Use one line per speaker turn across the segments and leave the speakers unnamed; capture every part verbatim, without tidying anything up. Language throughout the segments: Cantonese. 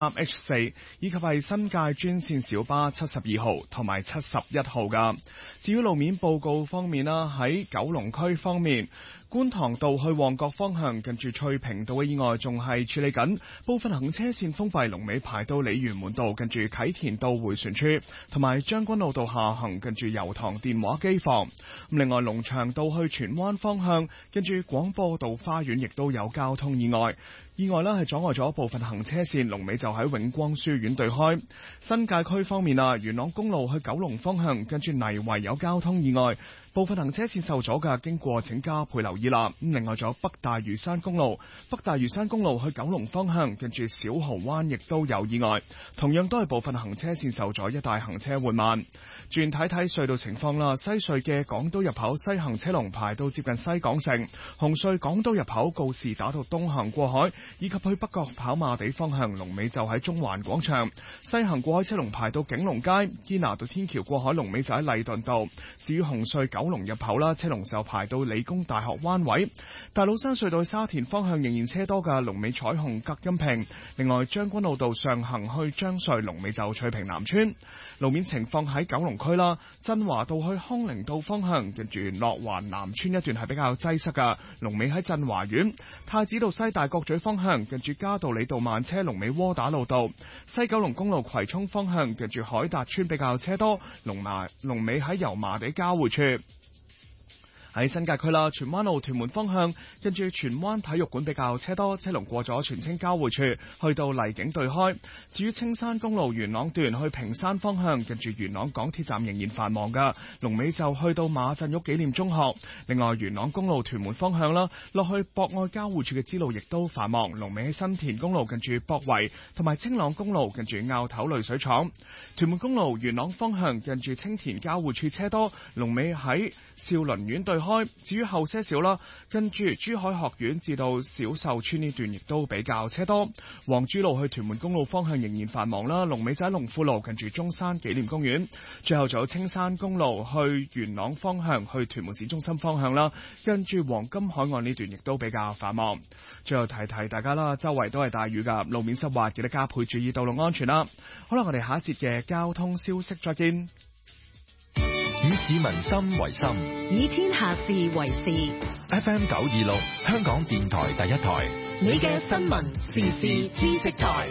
三 H 四以及係新界專線小巴七十二號同埋七十一號噶。至於路面報告方面啦，喺九龍區方面，觀塘道去旺角方向近住翠屏道嘅意外仲係處理緊，部分行車線封閉，龍尾排到鯉魚門道近住啟田道迴旋處，同埋將軍澳道下行近住油塘電話機房。另外龍翔道去荃灣方向近住廣播道花園亦都有交通意外。意外呢係阻礙咗部分行車線，龍尾就喺永光書院對開。新界區方面啊，元朗公路去九龍方向跟住泥圍有交通意外，部分行車線受阻嘅，經過請加倍留意啦。咁另外仲有北大嶼山公路，北大嶼山公路去九龍方向跟住小蠔灣亦都有意外，同樣都係部分行車線受阻，一帶行車緩慢。轉睇睇隧道情況啦，西隧嘅港島入口西行車龍排到接近西港城，紅隧港島入口告士打道東行過海，以及去北角跑馬地方向龍尾就喺中環廣場，西行過海車龍排到景隆街，堅拿道天橋過海龍尾就喺禮頓道。至於紅隧九龍入口啦，車龍就排到理工大學灣位。大老山隧道沙田方向仍然車多嘅，龍尾彩虹隔音屏。另外將軍澳道上行去將隧龍尾就翠屏南村。路面情況喺九龍區啦，振華道去康寧道方向跟住樂華南村一段係比較擠塞嘅，龍尾喺振華苑。太子道西大角咀方向近住嘉道理道慢車，龍尾窩打老道。西九龍公路葵涌方向近住海達村比較車多，龍麻龍尾喺油麻地交匯處。喺新界區啦，荃灣路屯門方向跟住荃灣體育館比較車多，車龍過咗荃青交匯處，去到荔景對開。至於青山公路元朗段去屏山方向，跟住元朗港鐵站仍然繁忙噶，龍尾就去到馬振旭紀念中學。另外元朗公路屯門方向啦，落去博愛交匯處嘅支路亦都繁忙，龍尾喺新田公路近住博圍，同埋青朗公路近住坳頭濾水廠。屯門公路元朗方向近住青田交匯處車多，龍尾喺兆麟苑對開。至於後些少啦，跟住珠海學院至到小秀村呢段亦都比較車多。黃珠路去屯門公路方向仍然繁忙啦，龍尾仔龍富路近住中山紀念公園。最後仲有青山公路去元朗方向去屯門市中心方向啦，跟住黃金海岸呢段亦都比較繁忙。最後提提大家啦，周圍都係大雨噶，路面濕滑，記得加倍注意道路安全啦。好啦，我哋下一節嘅交通消息再見。
以市民心為心，
以天下事為事。
F M 九二六，香港電台第一台，
你嘅新聞時事知識台。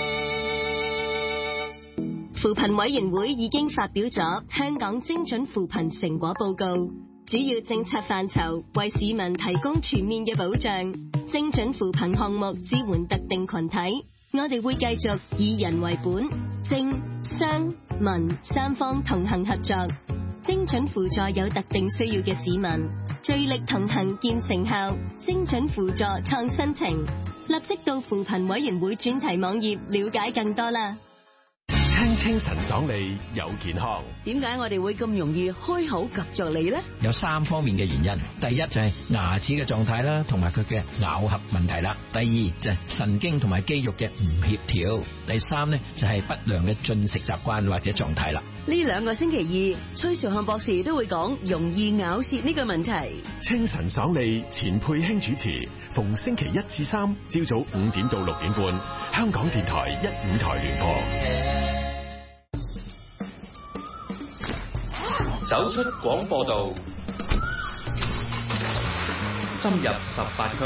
扶貧委員會已經發表咗香港精準扶貧成果報告，主要政策範疇為市民提供全面嘅保障。精準扶貧項目支援特定群體，我哋會繼續以人為本，政商民三方同行合作，精準輔助有特定需要嘅市民，聚力同行見成效。精準輔助創新程，立即到扶貧委員會專題網頁了解更多啦。
清清神爽利有健康。
點解我哋會咁容易開口夾着脷呢？
有三方面嘅原因。第一就係牙齒嘅狀態啦，同埋佢嘅咬合問題啦。第二就係神經同埋肌肉嘅唔協調。第三呢就係不良嘅進食習慣或者狀態啦。
呢兩個星期二，崔兆漢博士都會講容易咬舌呢個問題。
清神爽利，錢佩卿主持，逢星期一至三朝早五點到六點半，香港電台一五台聯播。
走出廣播道，深入十八區，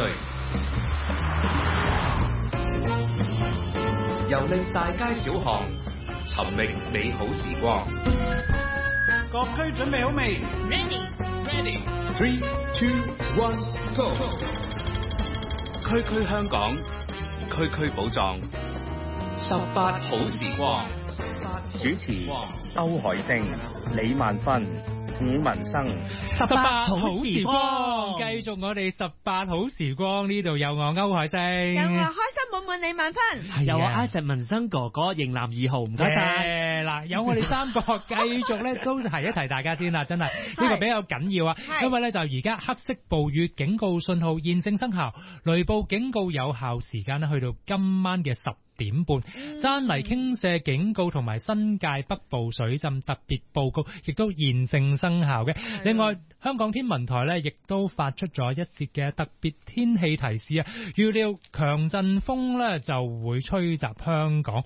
遊歷大街小巷，尋覓美好時光。
各區準備好未
？Ready, ready. Three, two, one, go. 區區香港，區區寶藏，十八好時光。
主持歐海星、李萬芬、伍文生。
十八好時光，繼續我哋十八好時光，呢度有我歐海星，
有我開心滿滿李萬芬，
有我阿石文生哥哥型男二號，唔該晒。
嗱，有我哋三個繼續咧，都提一提大家先啦，真係呢個比較緊要啊，因為咧就而家黑色暴雨警告信號現正生效，雷暴警告有效時間咧去到今晚嘅十點半，山泥傾瀉警告同埋新界北部水浸特別報告亦都現正生效嘅。另外，香港天文台咧亦都發出咗一節嘅特別天氣提示啊，預料強陣風咧就會吹襲香港，